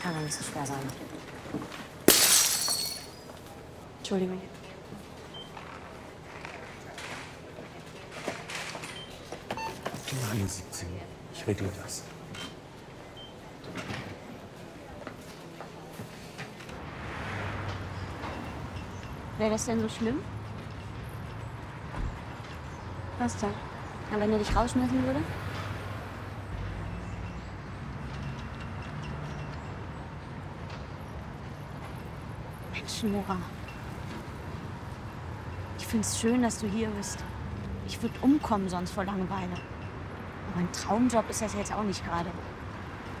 Kann doch nicht so schwer sein. Entschuldigung. Nein, 17. Ich regle das. Wäre das denn so schlimm? Was denn? Na, wenn er dich rausschmeißen würde? Mensch, Nora. Ich find's schön, dass du hier bist. Ich würde umkommen sonst vor Langeweile. Aber ein Traumjob ist das jetzt auch nicht gerade.